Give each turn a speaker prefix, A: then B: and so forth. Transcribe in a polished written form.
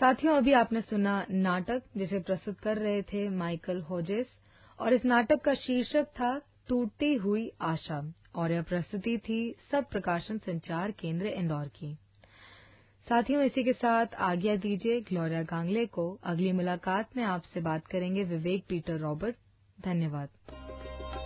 A: साथियों, अभी आपने सुना नाटक जिसे प्रस्तुत कर रहे थे माइकल होजेस और इस नाटक का शीर्षक था टूटती हुई आशा और यह प्रस्तुति थी सब प्रकाशन संचार केंद्र इंदौर की। साथियों, इसी के साथ आज्ञा दीजिए ग्लोरिया गांगले को। अगली मुलाकात में आपसे बात करेंगे विवेक पीटर रॉबर्ट। धन्यवाद।